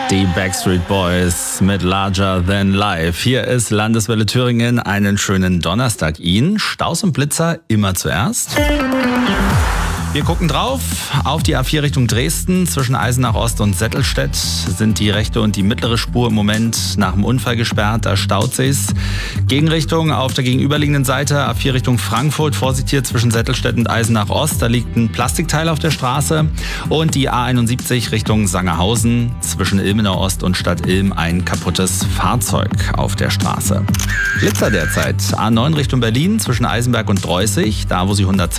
Die Backstreet Boys mit Larger Than Life. Hier ist Landeswelle Thüringen. Einen schönen Donnerstag Ihnen. Staus und Blitzer immer zuerst. Wir gucken drauf auf die A4 Richtung Dresden. Zwischen Eisenach Ost und Settelstedt sind die rechte und die mittlere Spur im Moment nach dem Unfall gesperrt. Da staut sich's. Gegenrichtung auf der gegenüberliegenden Seite A4 Richtung Frankfurt. Vorsicht hier zwischen Settelstedt und Eisenach Ost. Da liegt ein Plastikteil auf der Straße. Und die A71 Richtung Sangerhausen. Zwischen Ilmenau Ost und Stadt Ilm ein kaputtes Fahrzeug auf der Straße. Blitzer derzeit. A9 Richtung Berlin zwischen Eisenberg und Dreußig. Da wo Sie 120